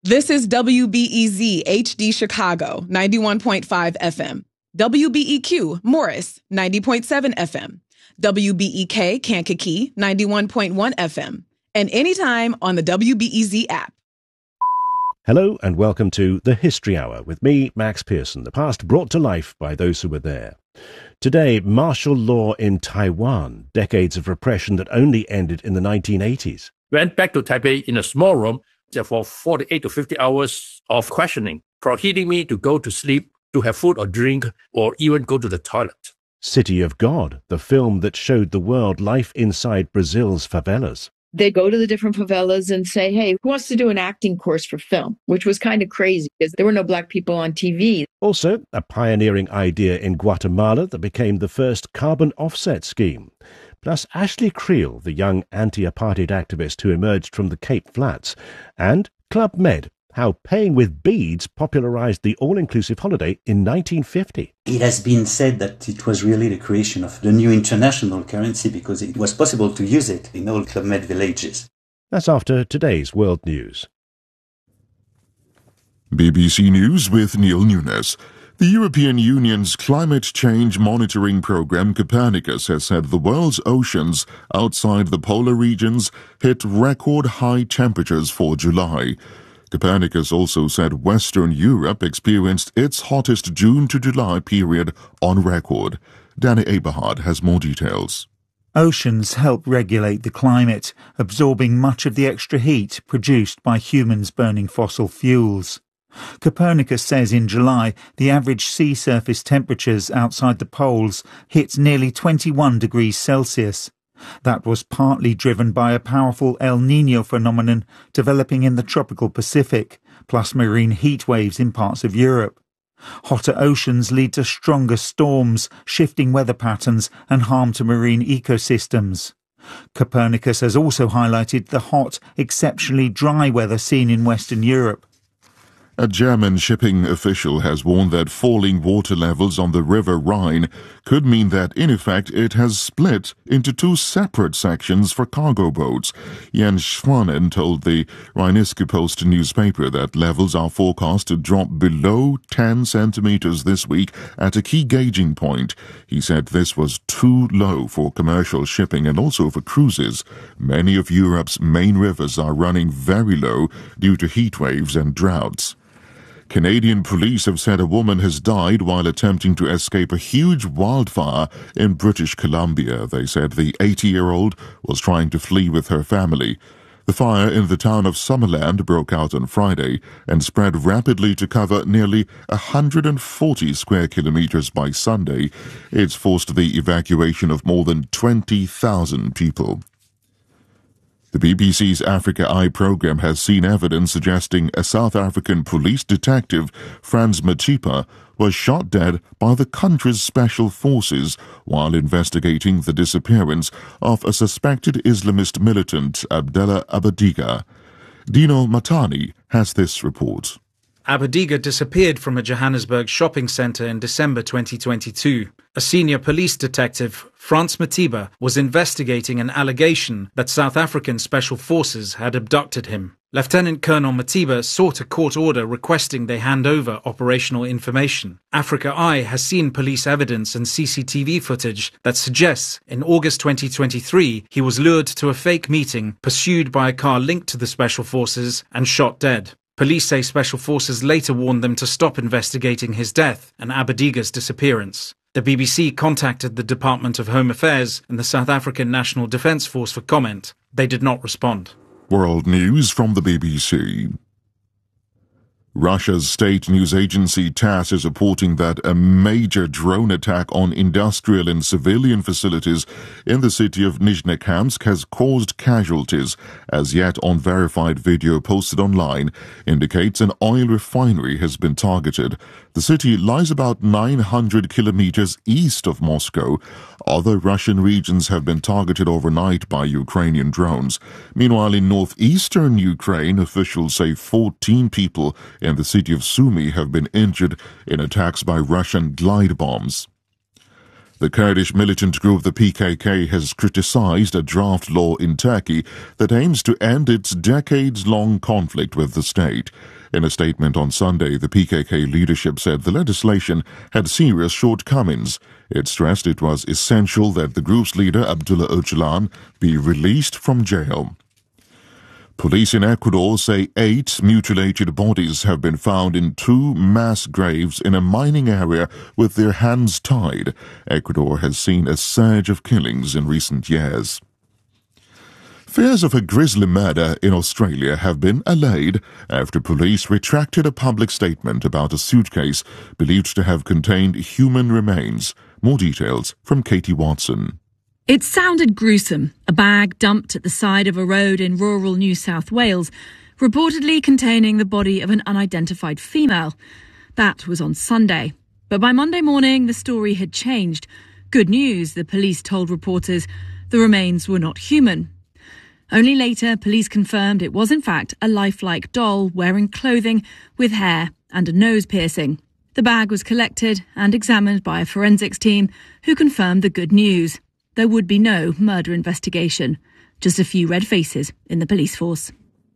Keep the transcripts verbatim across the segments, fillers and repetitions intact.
This is W B E Z H D Chicago, ninety-one point five F M. W B E Q Morris, ninety point seven F M. W B E K Kankakee, ninety-one point one F M. And anytime on the W B E Z app. Hello and welcome to The History Hour with me, Max Pearson, the past brought to life by those who were there. Today, martial law in Taiwan, decades of repression that only ended in the nineteen eighties. Went back to Taipei in a small room for forty-eight to fifty hours of questioning, prohibiting me to go to sleep, to have food or drink, or even go to the toilet. City of God, the film that showed the world life inside Brazil's favelas. They go to the different favelas and say, hey, who wants to do an acting course for film? Which was kind of crazy because there were no black people on T V. Also, a pioneering idea in Guatemala that became the first carbon offset scheme. Plus Ashley Creel, the young anti-apartheid activist who emerged from the Cape Flats. And Club Med, how paying with beads popularized the all-inclusive holiday in nineteen fifty. It has been said that it was really the creation of the new international currency because it was possible to use it in all Club Med villages. That's after today's world news. B B C News with Neil Nunes. The European Union's climate change monitoring program Copernicus has said the world's oceans outside the polar regions hit record high temperatures for July. Copernicus also said Western Europe experienced its hottest June to July period on record. Danny Aberhard has more details. Oceans help regulate the climate, absorbing much of the extra heat produced by humans burning fossil fuels. Copernicus says in July the average sea surface temperatures outside the poles hit nearly twenty-one degrees Celsius. That was partly driven by a powerful El Niño phenomenon developing in the tropical Pacific, plus marine heat waves in parts of Europe. Hotter oceans lead to stronger storms, shifting weather patterns and harm to marine ecosystems. Copernicus has also highlighted the hot, exceptionally dry weather seen in Western Europe. A German shipping official has warned that falling water levels on the River Rhine could mean that, in effect, it has split into two separate sections for cargo boats. Jens Schwanen told the Rheinische Post newspaper that levels are forecast to drop below ten centimeters this week at a key gauging point. He said this was too low for commercial shipping and also for cruises. Many of Europe's main rivers are running very low due to heat waves and droughts. Canadian police have said a woman has died while attempting to escape a huge wildfire in British Columbia. They said the eighty-year-old was trying to flee with her family. The fire in the town of Summerland broke out on Friday and spread rapidly to cover nearly one hundred forty square kilometers by Sunday. It's forced the evacuation of more than twenty thousand people. The B B C's Africa Eye program has seen evidence suggesting a South African police detective, Frans Matipa, was shot dead by the country's special forces while investigating the disappearance of a suspected Islamist militant, Abdallah Abadiga. Dino Matani has this report. Abadiga disappeared from a Johannesburg shopping centre in December twenty twenty-two. A senior police detective, Frans Matiba, was investigating an allegation that South African special forces had abducted him. Lieutenant Colonel Matiba sought a court order requesting they hand over operational information. Africa Eye has seen police evidence and C C T V footage that suggests in August twenty twenty-three he was lured to a fake meeting, pursued by a car linked to the special forces, and shot dead. Police say special forces later warned them to stop investigating his death and Abadiga's disappearance. The B B C contacted the Department of Home Affairs and the South African National Defence Force for comment. They did not respond. World news from the B B C. Russia's state news agency TASS is reporting that a major drone attack on industrial and civilian facilities in the city of Nizhnekamsk has caused casualties. As yet unverified video posted online indicates an oil refinery has been targeted. The city lies about nine hundred kilometers east of Moscow. Other Russian regions have been targeted overnight by Ukrainian drones. Meanwhile, in northeastern Ukraine, officials say fourteen people in the city of Sumy have been injured in attacks by Russian glide bombs. The Kurdish militant group the P K K has criticized a draft law in Turkey that aims to end its decades-long conflict with the state. In a statement on Sunday, the P K K leadership said the legislation had serious shortcomings. It stressed it was essential that the group's leader, Abdullah Öcalan, be released from jail. Police in Ecuador say eight mutilated bodies have been found in two mass graves in a mining area with their hands tied. Ecuador has seen a surge of killings in recent years. Fears of a grisly murder in Australia have been allayed after police retracted a public statement about a suitcase believed to have contained human remains. More details from Katie Watson. It sounded gruesome, a bag dumped at the side of a road in rural New South Wales, reportedly containing the body of an unidentified female. That was on Sunday. But by Monday morning, the story had changed. Good news, the police told reporters. The remains were not human. Only later, police confirmed it was in fact a lifelike doll wearing clothing with hair and a nose piercing. The bag was collected and examined by a forensics team who confirmed the good news. There would be no murder investigation, just a few red faces in the police force.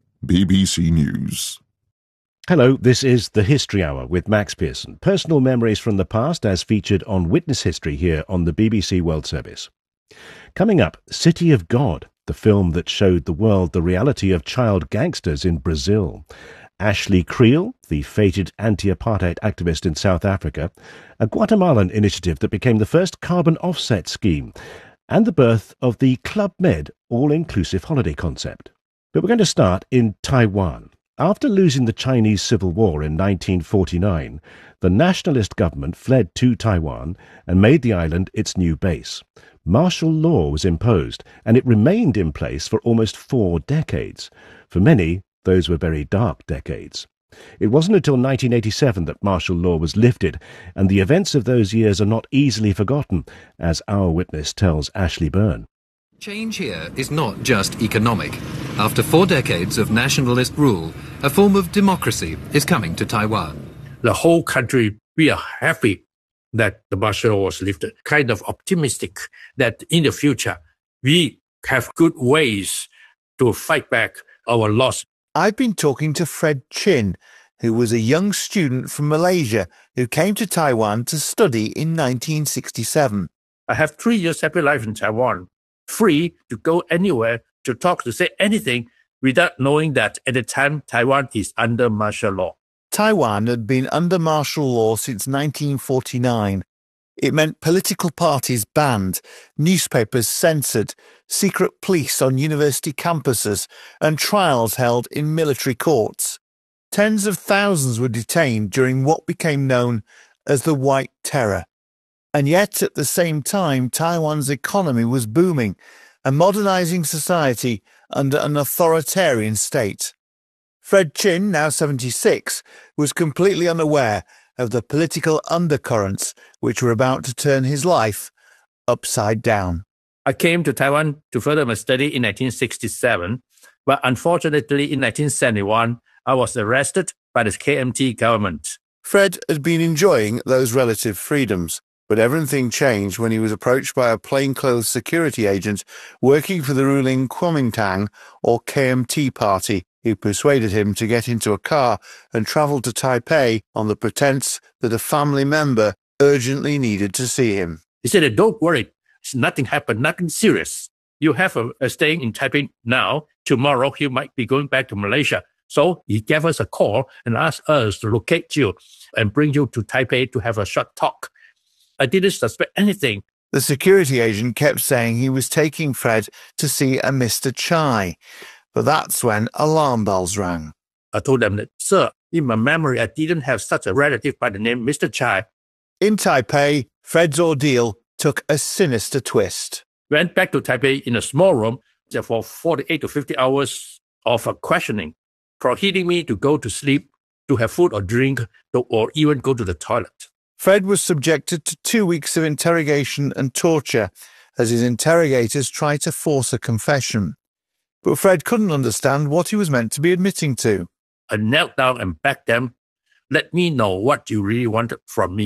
B B C News. Hello, this is The History Hour with Max Pearson. Personal memories from the past as featured on Witness History here on the B B C World Service. Coming up, City of God, the film that showed the world the reality of child gangsters in Brazil. Ashley Creel, the fated anti-apartheid activist in South Africa. A Guatemalan initiative that became the first carbon offset scheme. And the birth of the Club Med all-inclusive holiday concept. But we're going to start in Taiwan. After losing the Chinese Civil War in nineteen forty-nine, the nationalist government fled to Taiwan and made the island its new base. Martial law was imposed, and it remained in place for almost four decades. For many, those were very dark decades. It wasn't until nineteen eighty-seven that martial law was lifted, and the events of those years are not easily forgotten, as our witness tells Ashley Byrne. Change here is not just economic. After four decades of nationalist rule, a form of democracy is coming to Taiwan. The whole country, we are happy that the martial law was lifted, kind of optimistic that in the future we have good ways to fight back our loss. I've been talking to Fred Chin, who was a young student from Malaysia who came to Taiwan to study in nineteen sixty-seven. I have three years happy life in Taiwan, free to go anywhere, to talk, to say anything without knowing that at the time Taiwan is under martial law. Taiwan had been under martial law since nineteen forty-nine. It meant political parties banned, newspapers censored, secret police on university campuses, and trials held in military courts. Tens of thousands were detained during what became known as the White Terror. And yet, at the same time, Taiwan's economy was booming, a modernizing society under an authoritarian state. Fred Chin, now seventy-six, was completely unaware of the political undercurrents which were about to turn his life upside down. I came to Taiwan to further my study in nineteen sixty-seven, but unfortunately in nineteen seventy-one, I was arrested by the K M T government. Fred had been enjoying those relative freedoms, but everything changed when he was approached by a plainclothes security agent working for the ruling Kuomintang or K M T party, who persuaded him to get into a car and travel to Taipei on the pretense that a family member urgently needed to see him. He said, don't worry, nothing happened, nothing serious. You have a, a staying in Taipei now. Tomorrow he might be going back to Malaysia. So he gave us a call and asked us to locate you and bring you to Taipei to have a short talk. I didn't suspect anything. The security agent kept saying he was taking Fred to see a Mister Chai. But that's when alarm bells rang. I told them that, sir, in my memory, I didn't have such a relative by the name Mister Chai. In Taipei, Fred's ordeal took a sinister twist. Went back to Taipei in a small room for forty-eight to fifty hours of questioning, prohibiting me to go to sleep, to have food or drink, or even go to the toilet. Fred was subjected to two weeks of interrogation and torture as his interrogators tried to force a confession. But Fred couldn't understand what he was meant to be admitting to. I knelt down and begged them, let me know what you really wanted from me.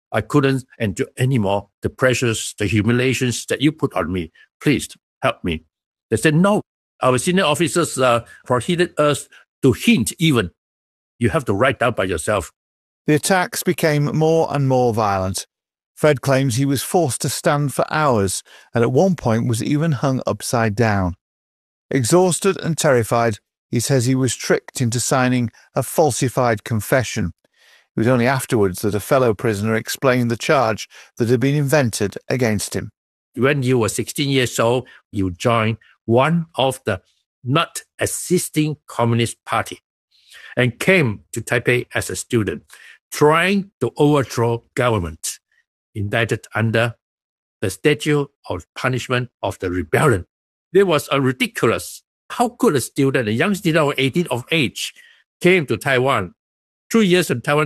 I couldn't endure anymore the pressures, the humiliations that you put on me. Please help me. They said, no, our senior officers uh, prohibited us to hint even. You have to write down by yourself. The attacks became more and more violent. Fred claims he was forced to stand for hours and at one point was even hung upside down. Exhausted and terrified, he says he was tricked into signing a falsified confession. It was only afterwards that a fellow prisoner explained the charge that had been invented against him. When you were sixteen years old, you joined one of the not existing Communist Party and came to Taipei as a student, trying to overthrow government, indicted under the statute of punishment of the rebellion. It was a ridiculous. How could a student, a young student of eighteen of age, came to Taiwan, two years in Taiwan,